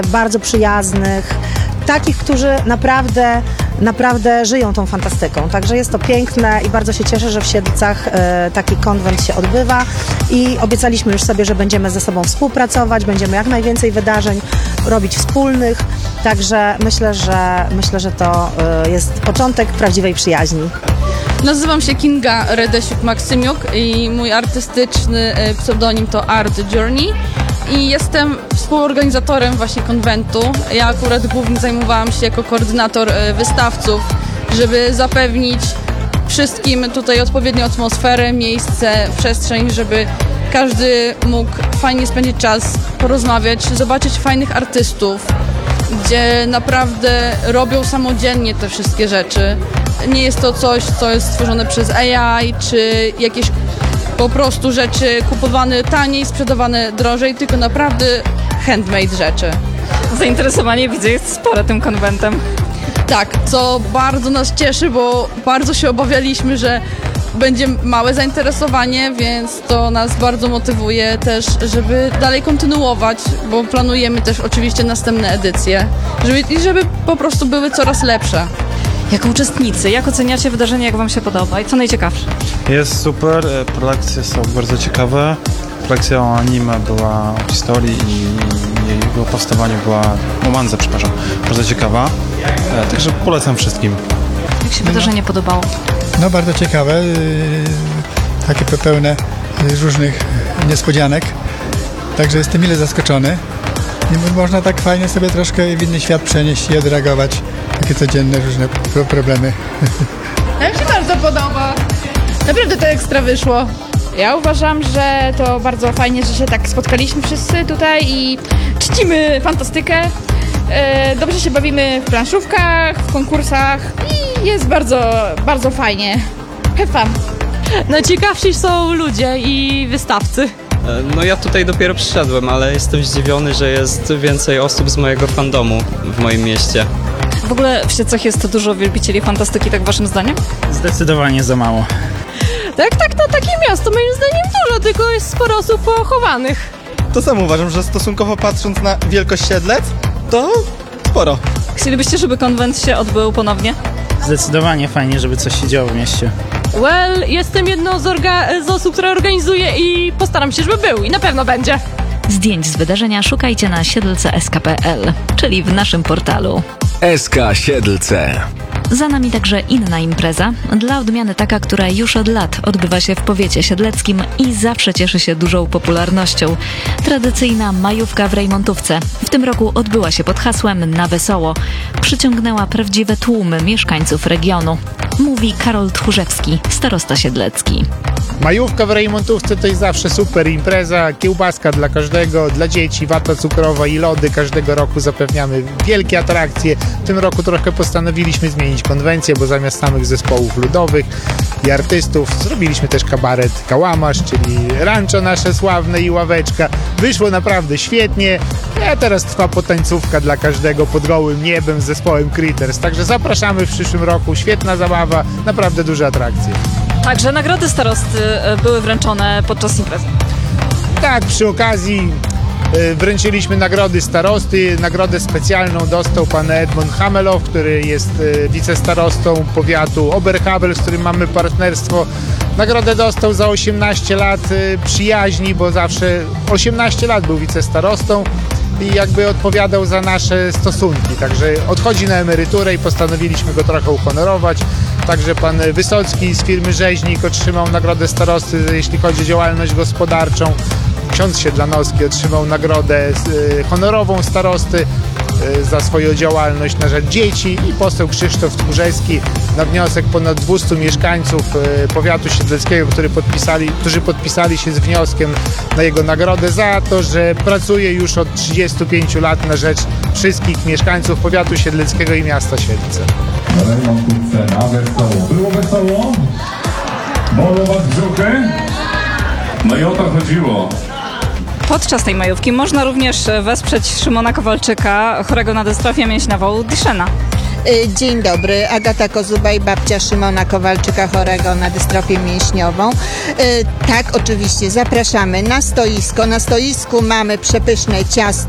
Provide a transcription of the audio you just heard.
bardzo przyjaznych, takich, którzy naprawdę żyją tą fantastyką. Także jest to piękne i bardzo się cieszę, że w Siedlcach taki konwent się odbywa i obiecaliśmy już sobie, że będziemy ze sobą współpracować, będziemy jak najwięcej wydarzeń robić wspólnych. Także myślę, że to jest początek prawdziwej przyjaźni. Nazywam się Kinga Redesiuk-Maksymiuk i mój artystyczny pseudonim to Art Journey i jestem współorganizatorem właśnie konwentu. Ja akurat głównie zajmowałam się jako koordynator wystawców, żeby zapewnić wszystkim tutaj odpowiednią atmosferę, miejsce, przestrzeń, żeby każdy mógł fajnie spędzić czas, porozmawiać, zobaczyć fajnych artystów, gdzie naprawdę robią samodzielnie te wszystkie rzeczy. Nie jest to coś, co jest stworzone przez AI, czy jakieś po prostu rzeczy kupowane taniej, sprzedawane drożej, tylko naprawdę handmade rzeczy. Zainteresowanie, widzę, jest spore tym konwentem. Tak, co bardzo nas cieszy, bo bardzo się obawialiśmy, że będzie małe zainteresowanie, więc to nas bardzo motywuje też, żeby dalej kontynuować, bo planujemy też oczywiście następne edycje, żeby po prostu były coraz lepsze. Jako uczestnicy, jak oceniacie wydarzenie, jak wam się podoba i co najciekawsze? Jest super, prelekcje są bardzo ciekawe. Prelekcja o anime była o historii i jego powstawaniu była o mandze, przepraszam, bardzo ciekawa. Także polecam wszystkim. Jak się wydarzenie podobało? No bardzo ciekawe, takie pełne różnych niespodzianek, także jestem mile zaskoczony i można tak fajnie sobie troszkę w inny świat przenieść i odreagować takie codzienne różne problemy. Nam się bardzo podoba, naprawdę to ekstra wyszło. Ja uważam, że to bardzo fajnie, że się tak spotkaliśmy wszyscy tutaj i czcimy fantastykę. Dobrze się bawimy w planszówkach, w konkursach i jest bardzo fajnie. Have fun. Najciekawsi są ludzie i wystawcy. No ja tutaj dopiero przyszedłem, ale jestem zdziwiony, że jest więcej osób z mojego fandomu w moim mieście. W ogóle w Siedlcach jest dużo wielbicieli fantastyki, tak waszym zdaniem? Zdecydowanie za mało. Tak, no takie miasto moim zdaniem dużo, tylko jest sporo osób pochowanych. To samo uważam, że stosunkowo patrząc na wielkość Siedlec, to sporo. Chcielibyście, żeby konwent się odbył ponownie? Zdecydowanie fajnie, żeby coś się działo w mieście. Well, jestem jedną z osób, która organizuje i postaram się, żeby był i na pewno będzie. Zdjęć z wydarzenia szukajcie na siedlce.sk.pl, czyli w naszym portalu. SK Siedlce. Za nami także inna impreza, dla odmiany taka, która już od lat odbywa się w powiecie siedleckim i zawsze cieszy się dużą popularnością. Tradycyjna majówka w Rejmontówce. W tym roku odbyła się pod hasłem Na Wesoło. Przyciągnęła prawdziwe tłumy mieszkańców regionu. Mówi Karol Tchórzewski, starosta siedlecki. Majówka w Rejmontówce to jest zawsze super impreza, kiełbaska dla każdego, dla dzieci, wata cukrowa i lody. Każdego roku zapewniamy wielkie atrakcje. W tym roku trochę postanowiliśmy zmienić konwencję, bo zamiast samych zespołów ludowych i artystów zrobiliśmy też kabaret Kałamasz, czyli rancho nasze sławne i ławeczka. Wyszło naprawdę świetnie, a teraz trwa potańcówka dla każdego pod gołym niebem z zespołem Critters. Także zapraszamy w przyszłym roku, świetna zabawa, naprawdę duże atrakcje. Także nagrody starosty były wręczone podczas imprezy. Tak, przy okazji wręczyliśmy nagrody starosty. Nagrodę specjalną dostał pan Edmund Hamelow, który jest wicestarostą powiatu Oberhabel, z którym mamy partnerstwo. Nagrodę dostał za 18 lat przyjaźni, bo zawsze 18 lat był wicestarostą i jakby odpowiadał za nasze stosunki. Także odchodzi na emeryturę i postanowiliśmy go trochę uhonorować. Także pan Wysocki z firmy Rzeźnik otrzymał nagrodę starosty, jeśli chodzi o działalność gospodarczą. Ksiądz Siedlanowski otrzymał nagrodę honorową starosty za swoją działalność na rzecz dzieci i poseł Krzysztof Tchórzewski na wniosek ponad 200 mieszkańców powiatu siedleckiego, którzy podpisali się z wnioskiem na jego nagrodę za to, że pracuje już od 35 lat na rzecz wszystkich mieszkańców powiatu siedleckiego i miasta Siedlce. Na wesoło. Było wesoło? Bolą was brzuchy? No i o to chodziło. Podczas tej majówki można również wesprzeć Szymona Kowalczyka, chorego na dystrofię mięśniową Duchenne. Dzień dobry, Agata Kozubaj, babcia Szymona Kowalczyka chorego na dystrofię mięśniową. Tak, oczywiście zapraszamy na stoisko. Na stoisku mamy przepyszne ciasto